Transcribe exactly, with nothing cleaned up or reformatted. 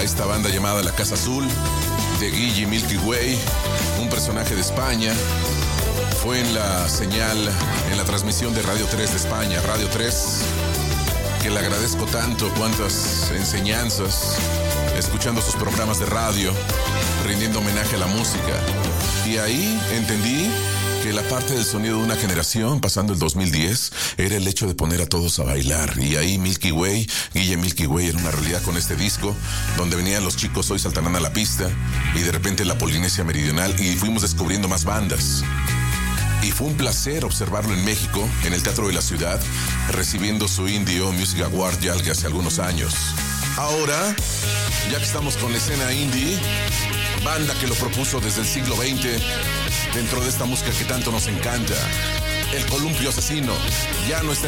esta banda llamada La Casa Azul, de Guille Milky Way, un personaje de España. Fue en la señal, en la transmisión de Radio tres de España, Radio tres, que le agradezco tanto, cuantas enseñanzas, escuchando sus programas de radio, rindiendo homenaje a la música. Y ahí entendí que la parte del sonido de una generación, pasando el dos mil diez, era el hecho de poner a todos a bailar. Y ahí Milky Way, Guille Milky Way, era una realidad con este disco, donde venían los chicos Hoy Saltarán a la Pista, y de repente la Polinesia Meridional, y fuimos descubriendo más bandas. Y fue un placer observarlo en México, en el Teatro de la Ciudad, recibiendo su Indie Music Award ya hace algunos años. Ahora, ya que estamos con la escena indie, banda que lo propuso desde el siglo veinte, dentro de esta música que tanto nos encanta, El Columpio Asesino, ya no está